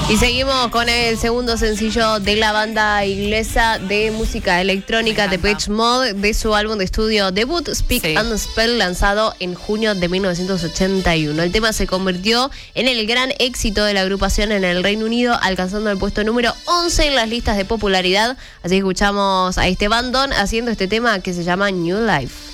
Y seguimos con el segundo sencillo de la banda inglesa de música electrónica Depeche Mode, de su álbum de estudio debut Speak and Spell, lanzado en junio de 1981. El tema se convirtió en el gran éxito de la agrupación en el Reino Unido, alcanzando el puesto número 11 en las listas de popularidad. Así que escuchamos a este bandón haciendo este tema que se llama New Life.